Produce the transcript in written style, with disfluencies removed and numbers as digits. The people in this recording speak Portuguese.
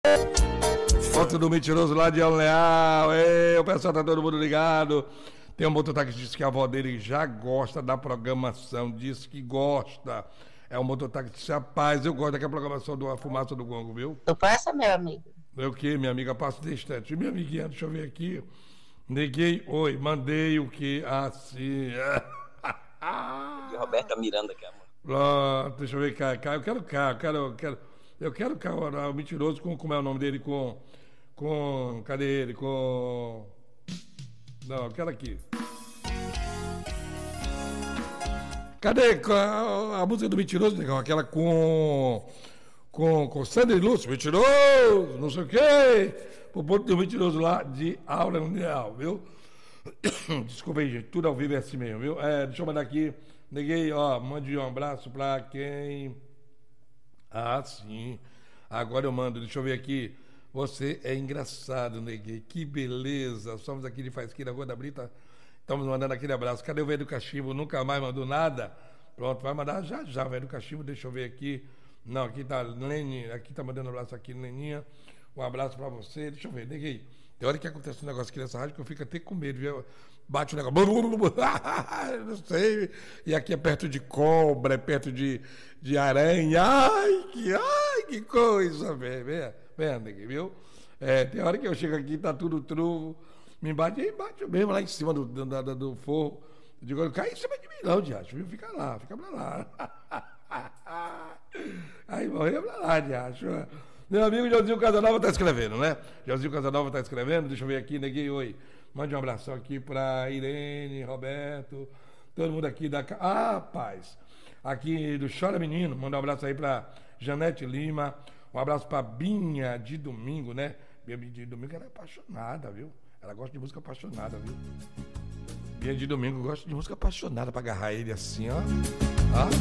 Foto do mentiroso lá de El Leal. Ei, o pessoal tá todo mundo ligado. Tem um mototáxi que diz que a avó dele já gosta da programação, diz que gosta. É um mototáxi, rapaz, eu gosto daquela programação da Fumaça do Gongo, viu? Tu passa, meu amigo? É o que, minha amiga? Passa de instante. Minha amiguinha, deixa eu ver aqui. Neguei, oi, mandei o que? Assim. De Roberta Miranda, que é amor. Pronto, deixa eu ver cá. Eu quero cá, eu quero cá o mentiroso com, como é o nome dele? Cadê ele? Não, eu quero aqui. Cadê a música do mentiroso, negão? Aquela com Sandro Lúcio, mentiroso, não sei o quê. Pro ponto do mentiroso lá de Aura Mundial, viu? Desculpa aí, gente, tudo ao vivo é assim mesmo, viu? Deixa eu mandar aqui. Neguei, ó, mande um abraço pra quem. Ah, sim. Agora eu mando, deixa eu ver aqui. Você é engraçado, Neguei. Que beleza. Somos aqui de Faisqueira, Rua da Brita. Estamos mandando aquele abraço. Cadê o velho do cachimbo? Nunca mais mandou nada. Pronto, vai mandar já, velho do cachimbo. Deixa eu ver aqui. Não, aqui tá Lene. Aqui tá mandando um abraço aqui, Leninha. Um abraço pra você. Deixa eu ver, Neguei. Tem hora que acontece um negócio aqui nessa rádio que eu fico até com medo, viu? Bate o negócio. Não sei. E aqui é perto de cobra, é perto de aranha. Ai, que coisa, velho. Vendo aqui, viu? Tem hora que eu chego aqui, tá tudo truvo. Me bate mesmo lá em cima do forro. Eu digo, não cai em cima de mim, não, Diacho, viu? Fica pra lá. Aí morreu pra lá, Diacho. Meu amigo Joãozinho Casanova tá escrevendo, né? Joãozinho Casanova tá escrevendo, deixa eu ver aqui, neguei, oi. Mande um abração aqui pra Irene, Roberto, todo mundo aqui da... Ah, paz! Aqui do Chora Menino, manda um abraço aí pra Janete Lima, um abraço pra Binha de Domingo, né? Binha de Domingo, ela é apaixonada, viu? Ela gosta de música apaixonada, viu? Binha de Domingo gosta de música apaixonada pra agarrar ele assim, ó.